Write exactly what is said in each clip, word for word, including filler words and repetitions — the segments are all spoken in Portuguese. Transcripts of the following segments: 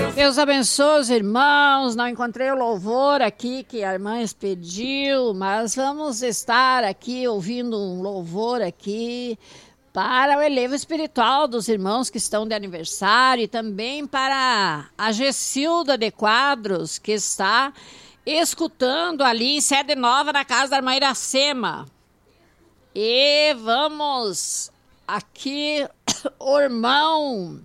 Deus abençoe os irmãos. Não encontrei o louvor aqui que a irmã pediu, mas vamos estar aqui ouvindo um louvor aqui para o elevo espiritual dos irmãos que estão de aniversário e também para a Gessilda de Quadros, que está escutando ali em Sede Nova, na casa da irmã Iracema. E vamos aqui, o irmão,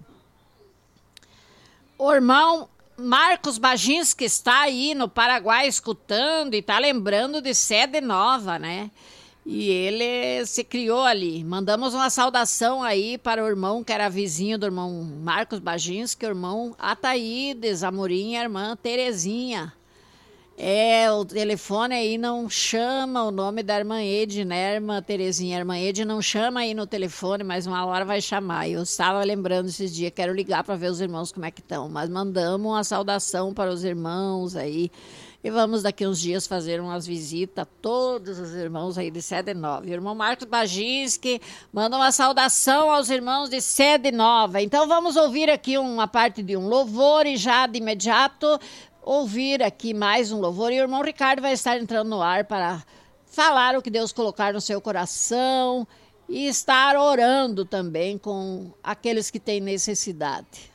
o irmão Marcos Bagins, que está aí no Paraguai escutando e está lembrando de Sede Nova, né? E ele se criou ali. Mandamos uma saudação aí para o irmão que era vizinho do irmão Marcos Bagins, que é o irmão Ataídes Amorim e a irmã Terezinha. É, o telefone aí não chama o nome da irmã Ede, né, irmã Terezinha? A irmã Ede não chama aí no telefone, mas uma hora vai chamar. Eu estava lembrando esses dias, quero ligar para ver os irmãos como é que estão. Mas mandamos uma saudação para os irmãos aí. E vamos daqui uns dias fazer umas visitas a todos os irmãos aí de Sede Nova. O irmão Marcos Baginski manda uma saudação aos irmãos de Sede Nova. Então vamos ouvir aqui uma parte de um louvor e já de imediato ouvir aqui mais um louvor. E o irmão Ricardo vai estar entrando no ar para falar o que Deus colocar no seu coração e estar orando também com aqueles que têm necessidade.